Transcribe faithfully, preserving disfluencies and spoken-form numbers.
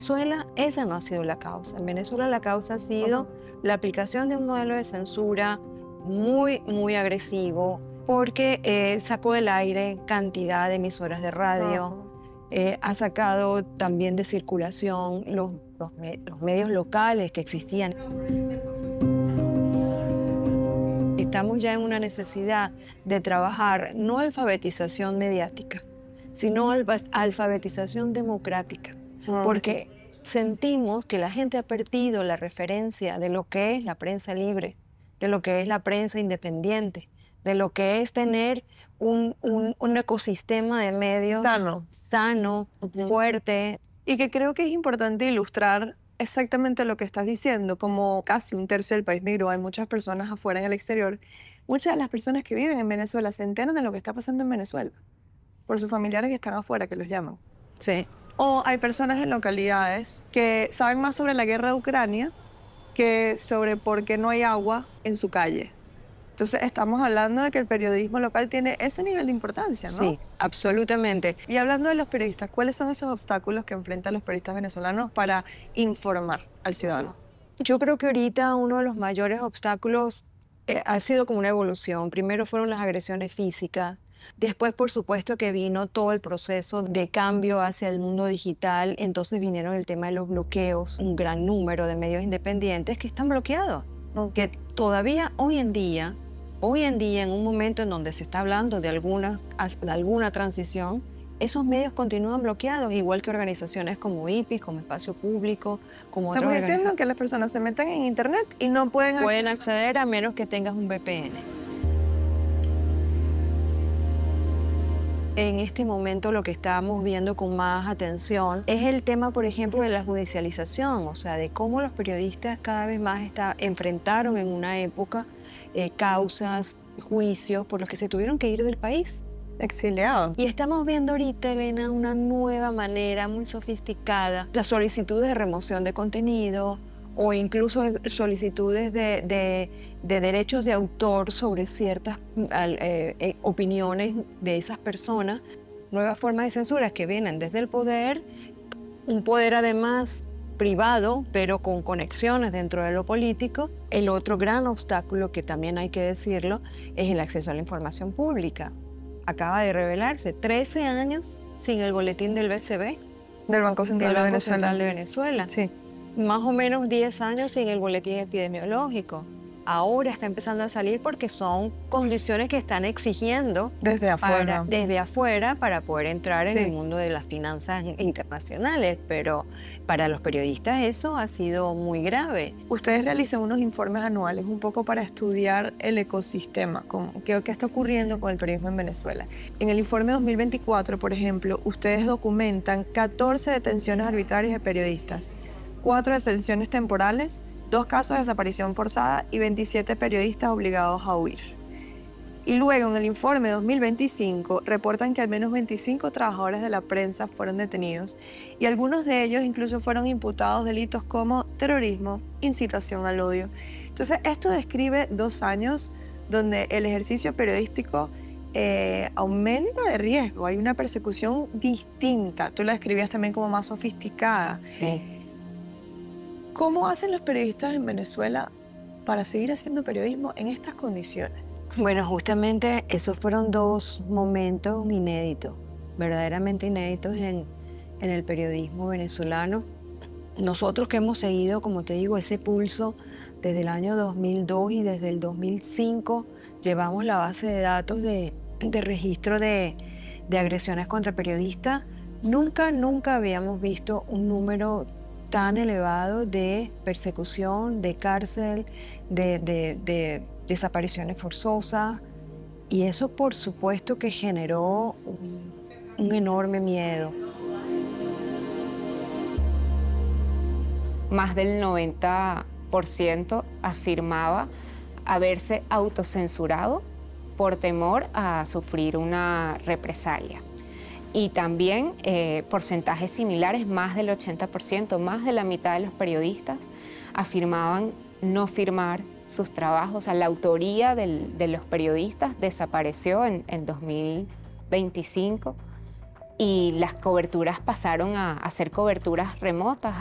Venezuela, esa no ha sido la causa. En Venezuela la causa ha sido la aplicación de un modelo de censura muy, muy agresivo, porque eh, sacó del aire cantidad de emisoras de radio, eh, ha sacado también de circulación los, los, me- los medios locales que existían. Estamos ya en una necesidad de trabajar no alfabetización mediática, sino alfa- alfabetización democrática, porque sentimos que la gente ha perdido la referencia de lo que es la prensa libre, de lo que es la prensa independiente, de lo que es tener un, un- un ecosistema de medios Sano. sano, Ujú. fuerte. Y que creo que es importante ilustrar exactamente lo que estás diciendo, como casi un tercio del país migró, hay muchas personas afuera en el exterior. Muchas de las personas que viven en Venezuela se enteran de lo que está pasando en Venezuela por sus familiares que están afuera, que los llaman. Sí. O hay personas en localidades que saben más sobre la guerra de Ucrania que sobre por qué no hay agua en su calle. Entonces estamos hablando de que el periodismo local tiene ese nivel de importancia, ¿no? Sí, absolutamente. Y hablando de los periodistas, ¿cuáles son esos obstáculos que enfrentan los periodistas venezolanos para informar al ciudadano? Yo creo que ahorita uno de los mayores obstáculos eh, ha sido como una evolución. Primero fueron las agresiones físicas, después por supuesto que vino todo el proceso de cambio hacia el mundo digital, entonces vinieron el tema de los bloqueos, un gran número de medios independientes que están bloqueados, que todavía hoy en día, hoy en día en un momento en donde se está hablando de alguna, de alguna transición, esos medios continúan bloqueados, igual que organizaciones como I P I S, como Espacio Público, como otras Estamos diciendo organizaciones. que las personas se meten en internet y no pueden Pueden acceder. acceder a menos que tengas un V P N. En este momento lo que estamos viendo con más atención es el tema, por ejemplo, de la judicialización, o sea, de cómo los periodistas cada vez más está, enfrentaron en una época eh, causas, juicios por los que se tuvieron que ir del país. Exiliados. Y estamos viendo ahorita, Elena, una nueva manera muy sofisticada, las solicitudes de remoción de contenido o incluso solicitudes de, de, de derechos de autor sobre ciertas al, eh, eh, opiniones de esas personas, nuevas formas de censura que vienen desde el poder, un poder además privado, pero con conexiones dentro de lo político. El otro gran obstáculo, que también hay que decirlo, es el acceso a la información pública. Acaba de revelarse trece años sin el boletín del B C B, Del Banco Central del de Banco Venezuela. Central de Venezuela. Sí. Más o menos diez años sin el boletín epidemiológico. Ahora está empezando a salir porque son condiciones que están exigiendo Desde afuera. para, desde afuera para poder entrar en Sí. el mundo de las finanzas internacionales. Pero para los periodistas eso ha sido muy grave. Ustedes realizan unos informes anuales un poco para estudiar el ecosistema, con, qué, qué está ocurriendo con el periodismo en Venezuela. En el informe dos mil veinticuatro, por ejemplo, ustedes documentan catorce detenciones arbitrarias de periodistas, cuatro detenciones temporales, dos casos de desaparición forzada y veintisiete periodistas obligados a huir. Y luego, en el informe dos mil veinticinco, reportan que al menos veinticinco trabajadores de la prensa fueron detenidos y algunos de ellos incluso fueron imputados delitos como terrorismo, incitación al odio. Entonces, esto describe dos años donde el ejercicio periodístico eh, aumenta de riesgo. Hay una persecución distinta. Tú la describías también como más sofisticada. Sí. ¿Cómo hacen los periodistas en Venezuela para seguir haciendo periodismo en estas condiciones? Bueno, justamente esos fueron dos momentos inéditos, verdaderamente inéditos en, en el periodismo venezolano. Nosotros que hemos seguido, como te digo, ese pulso desde el año dos mil dos y desde el dos mil cinco, llevamos la base de datos de, de registro de, de agresiones contra periodistas. Nunca, nunca habíamos visto un número tan elevado de persecución, de cárcel, de, de, de desapariciones forzosas, y eso por supuesto que generó un, un enorme miedo. Más del noventa por ciento afirmaba haberse autocensurado por temor a sufrir una represalia. Y también eh, porcentajes similares, más del ochenta por ciento, más de la mitad de los periodistas afirmaban no firmar sus trabajos. O sea, la autoría del, de los periodistas desapareció en, en dos mil veinticinco y las coberturas pasaron a, a ser coberturas remotas,